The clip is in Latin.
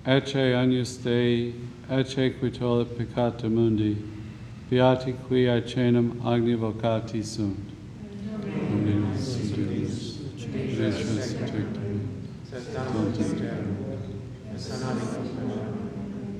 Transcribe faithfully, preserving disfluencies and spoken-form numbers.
ecce agnus Dei, ecce qui tollit peccata mundi, beati qui aecenum agni vocati sunt. Dominus, Dominus, Dominus,